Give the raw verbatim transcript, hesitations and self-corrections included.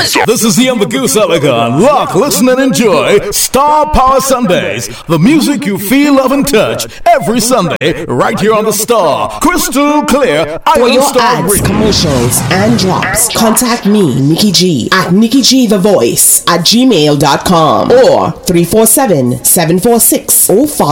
This is the Goose Elegant. Lock, listen, and enjoy Star Power Sundays. The music you feel, love, and touch every Sunday right here on the Star. Crystal clear. For your Star ads, Radio. commercials, and drops, contact me, Nikki G, at Nikki G The Voice at gmail dot com or three four seven, seven four six, oh five